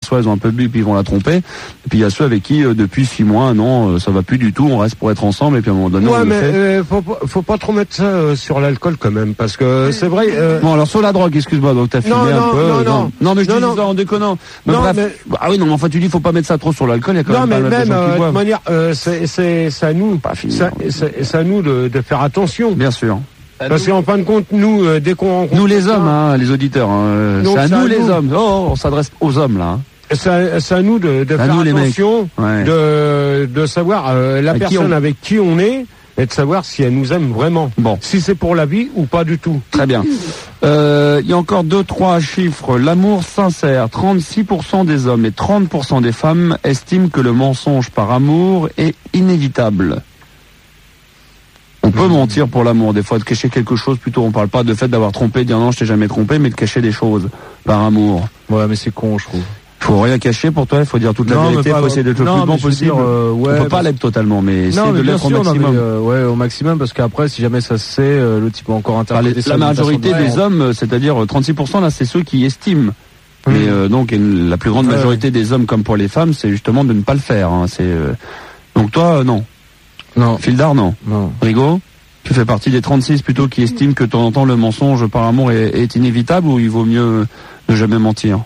soir ils ont un peu bu puis ils vont la tromper. Et puis il y a ceux avec qui depuis 6 mois, 1 an, ça va plus du tout, on reste pour être ensemble et puis à un moment donné ouais, mais faut pas trop mettre ça sur l'alcool quand même, parce que c'est vrai. Bon, alors sur la drogue, excuse-moi, donc t'as fumé un peu. Non, mais je te dis ça en déconnant. Mais non, bref. mais... Ah oui, non, mais enfin tu dis faut pas mettre ça trop sur l'alcool, il y a quand même pas mal de gens qui boivent. De manière, c'est à nous, c'est à nous de faire attention. Bien sûr. Parce qu'en fin de compte, nous, dès qu'on rencontre... Nous les hommes, les auditeurs, c'est à nous les hommes. Oh, on s'adresse aux hommes, là. C'est à nous de faire attention, de savoir la personne avec qui on est, et de savoir si elle nous aime vraiment. Bon. Si c'est pour la vie ou pas du tout. Très bien. Il y a encore 2-3 chiffres. L'amour sincère, 36% des hommes et 30% des femmes estiment que le mensonge par amour est inévitable. On peut mentir pour l'amour, des fois de cacher quelque chose, plutôt on parle pas de fait d'avoir trompé, de dire non je t'ai jamais trompé, mais de cacher des choses par amour. Ouais, mais c'est con, je trouve. Faut rien cacher pour toi, il faut dire toute la vérité, faut essayer d'être le plus bon possible. On peut pas l'être totalement, mais essayer de l'être au maximum. Au maximum, parce qu'après, si jamais ça se sait, le type peut encore interpréter ça. La majorité des hommes, c'est-à-dire 36%, là, c'est ceux qui estiment. Mais donc la plus grande majorité des hommes, comme pour les femmes, c'est justement de ne pas le faire. Donc toi, non. Non. Fildar, non. Rigaud, tu fais partie des 36 plutôt qui estiment que de temps en temps le mensonge par amour est inévitable, ou il vaut mieux ne jamais mentir?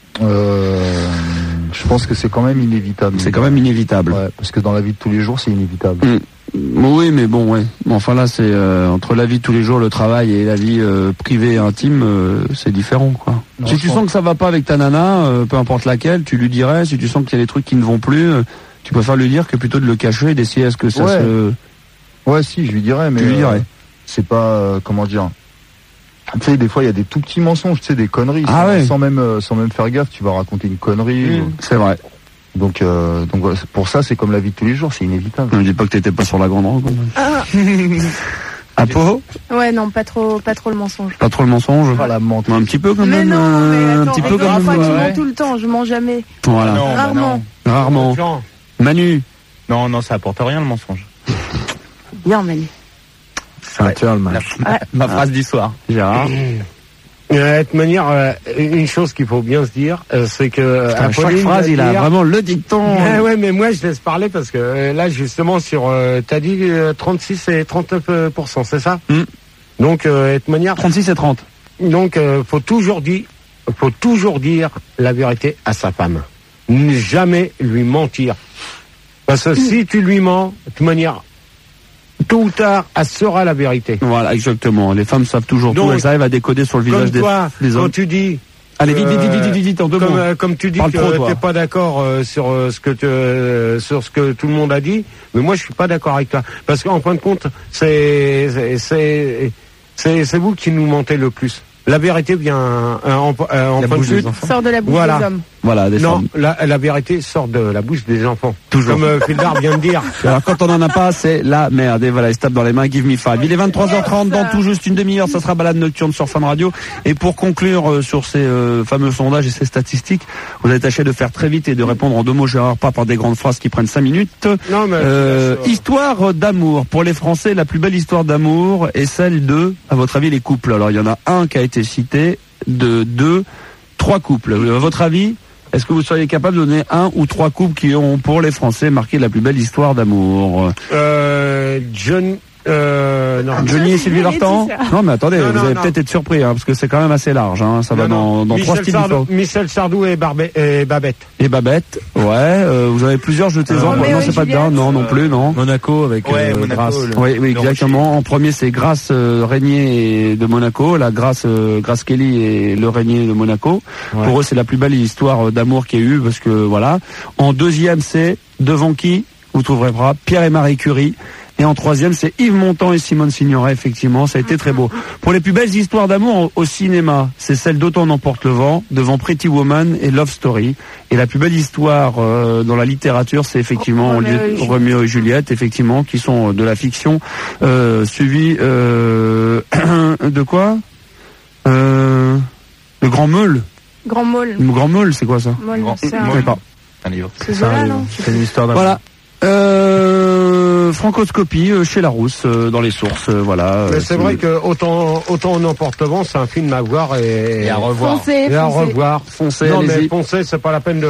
Je pense que c'est quand même inévitable. C'est quand même inévitable. Ouais, parce que dans la vie de tous les jours, c'est inévitable. Oui, mais bon, ouais. Bon, enfin là, c'est entre la vie de tous les jours, le travail et la vie privée et intime, c'est différent, quoi. Non, si tu sens que ça va pas avec ta nana, peu importe laquelle, tu lui dirais. Si tu sens qu'il y a des trucs qui ne vont plus, tu préfères lui dire que plutôt de le cacher et d'essayer à ce que ça se... Ouais, si, je lui dirais, mais... Tu lui dirais. C'est pas... comment dire... Tu sais, des fois, il y a des tout petits mensonges, tu sais, des conneries. Sans même faire gaffe, tu vas raconter une connerie. C'est vrai. Donc pour ça, c'est comme la vie de tous les jours, c'est inévitable. Ne dis pas que t'étais pas sur la grande route. Apo ? Ouais, non, pas trop le mensonge. Pas trop le mensonge. Pas la menteuse. Un petit peu quand même. Mais non, mais attends, un petit peu quand même. Je mens tout le temps, je mens jamais. Voilà. Non, Rarement. Manu. Non, ça apporte rien le mensonge. Bien, Manu. Ma phrase du soir. Gérard. De toute manière, une chose qu'il faut bien se dire, c'est que à chaque phrase, il a vraiment le dicton. Ouais, mais moi je laisse parler parce que là justement sur, t'as dit 36 et 39%, c'est ça? Donc de toute manière. 36 et 30. Donc faut toujours dire la vérité à sa femme. Ne jamais lui mentir, parce que si tu lui mens, de toute manière, tôt ou tard, elle saura la vérité. Voilà, exactement. Les femmes savent toujours tout, elles arrivent à décoder sur le visage des hommes. Quand tu dis... Allez, vite, en deux mots. Comme tu dis que t'es pas d'accord sur ce que tout le monde a dit, mais moi je suis pas d'accord avec toi. Parce qu'en fin de compte, c'est vous qui nous mentez le plus. La vérité vient en fin de suite. Sort de la bouche des hommes. Voilà, non, la vérité sort de la bouche des enfants. Toujours. Comme Fildar vient de dire. Alors quand on en a pas, c'est la merde. Et voilà, il se tape dans les mains, give me five. Il est 23h30, dans tout juste une demi-heure, ça sera balade nocturne sur Fun Radio. Et pour conclure sur ces fameux sondages et ces statistiques, vous allez tâcher de faire très vite et de répondre en deux mots, Gérard, pas par des grandes phrases qui prennent 5 minutes. Non, mais histoire d'amour. Pour les Français, la plus belle histoire d'amour est celle de, à votre avis, les couples. Alors il y en a un qui a été cité, 2, 3 couples. À votre avis, est-ce que vous seriez capable de donner 1 ou 3 couples qui ont, pour les Français, marqué la plus belle histoire d'amour? Johnny et Sylvie Vartan? Non, mais attendez, vous allez peut-être être surpris, parce que c'est quand même assez large, ça va dans 3 styles différents. Michel Sardou et Babette. Et Babette, vous avez plusieurs jetez-en. Non, c'est pas bien, non plus, non. Monaco avec Grace. Oui, exactement. En premier, c'est Grace Régnier de Monaco, la Grace Kelly et le Régnier de Monaco. Ouais. Pour eux, c'est la plus belle histoire d'amour qu'il y a eu, parce que voilà. En deuxième, c'est devant qui vous trouverez pas Pierre et Marie Curie. Et en troisième, c'est Yves Montand et Simone Signoret, effectivement, ça a été très beau. Pour les plus belles histoires d'amour au cinéma, c'est celle d'Autant n'emporte le vent, devant Pretty Woman et Love Story. Et la plus belle histoire dans la littérature, c'est effectivement Roméo et Juliette, effectivement, qui sont de la fiction, suivi de quoi Le Grand Meule. Grand Meule. Le Grand Meule, c'est quoi ça? Un livre. C'est Zola, non? C'est une histoire d'amour. Voilà. Francoscopie chez Larousse dans les sources, voilà. Mais c'est vrai que autant on emporte le vent, c'est un film à voir et à revoir. Foncez. Et à revoir. Foncez, non, allez-y. mais foncez, c'est pas la peine de